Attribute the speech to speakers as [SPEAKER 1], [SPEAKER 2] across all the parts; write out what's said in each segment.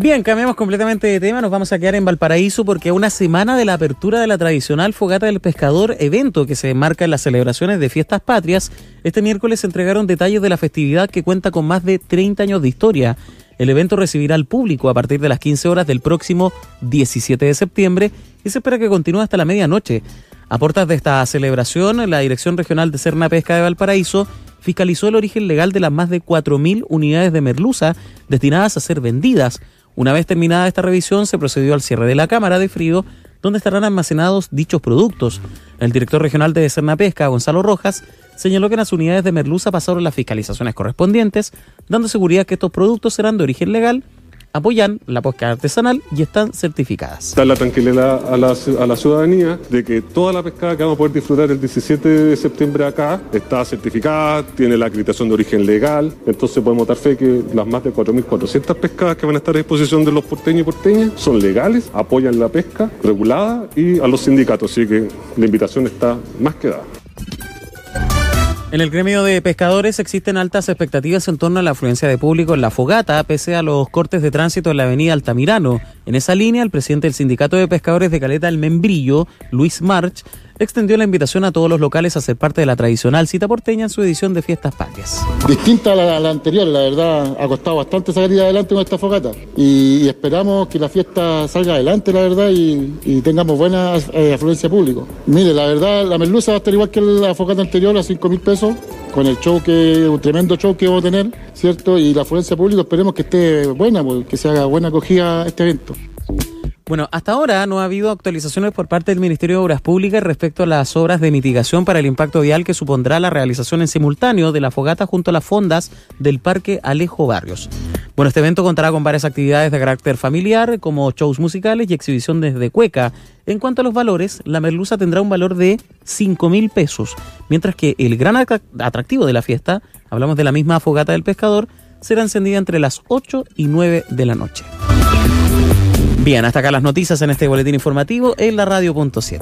[SPEAKER 1] Bien, cambiamos completamente de tema, nos vamos a quedar en Valparaíso porque a una semana de la apertura de la tradicional Fogata del Pescador, evento que se enmarca en las celebraciones de Fiestas Patrias, este miércoles se entregaron detalles de la festividad que cuenta con más de 30 años de historia. El evento recibirá al público a partir de las 15 horas del próximo 17 de septiembre y se espera que continúe hasta la medianoche. A puertas de esta celebración, la Dirección Regional de Serna Pesca de Valparaíso fiscalizó el origen legal de las más de 4.000 unidades de merluza destinadas a ser vendidas. Una vez terminada esta revisión, se procedió al cierre de la cámara de frío, donde estarán almacenados dichos productos. El director regional de Serna Pesca, Gonzalo Rojas, señaló que en las unidades de merluza pasaron las fiscalizaciones correspondientes, dando seguridad que estos productos serán de origen legal, apoyan la pesca artesanal y están certificadas.
[SPEAKER 2] Da la tranquilidad a la ciudadanía de que toda la pescada que vamos a poder disfrutar el 17 de septiembre acá está certificada, tiene la acreditación de origen legal, entonces podemos dar fe que las más de 4.400 pescadas que van a estar a disposición de los porteños y porteñas son legales, apoyan la pesca regulada y a los sindicatos, así que la invitación está más que dada.
[SPEAKER 1] En el gremio de pescadores existen altas expectativas en torno a la afluencia de público en la fogata, pese a los cortes de tránsito en la avenida Altamirano. En esa línea, el presidente del Sindicato de Pescadores de Caleta El Membrillo, Luis March, extendió la invitación a todos los locales a ser parte de la tradicional cita porteña en su edición de Fiestas Patrias.
[SPEAKER 3] Distinta a la anterior, la verdad, ha costado bastante salir adelante con esta fogata y esperamos que la fiesta salga adelante, la verdad, y tengamos buena afluencia de público. Mire, la verdad, la merluza va a estar igual que la fogata anterior, a 5.000 pesos, con el show, un tremendo show que vamos a tener, ¿cierto? Y la afluencia de público esperemos que esté buena, que se haga buena acogida a este evento.
[SPEAKER 1] Bueno, hasta ahora no ha habido actualizaciones por parte del Ministerio de Obras Públicas respecto a las obras de mitigación para el impacto vial que supondrá la realización en simultáneo de la fogata junto a las fondas del Parque Alejo Barrios. Bueno, este evento contará con varias actividades de carácter familiar, como shows musicales y exhibición desde cueca. En cuanto a los valores, la merluza tendrá un valor de 5.000 pesos, mientras que el gran atractivo de la fiesta, hablamos de la misma fogata del pescador, será encendida entre las 8 y 9 de la noche. Bien, hasta acá las noticias en este boletín informativo en la Radio.7.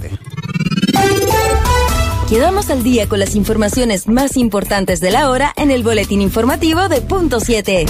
[SPEAKER 4] Quedamos al día con las informaciones más importantes de la hora en el boletín informativo de Punto 7.